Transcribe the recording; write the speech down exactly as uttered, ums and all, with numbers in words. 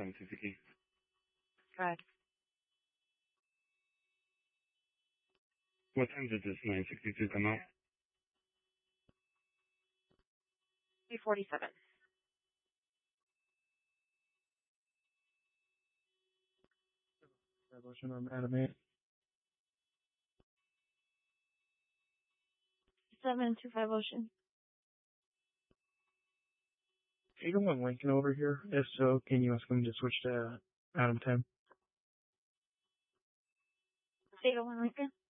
seven Suzuki. Go ahead. What time did this nine sixty-two come out? three forty-seven. Ocean on Adam eight. seven two five Ocean. You don't want Lincoln over here? If so, can you ask him to switch to Adam ten? eight oh one Lincoln.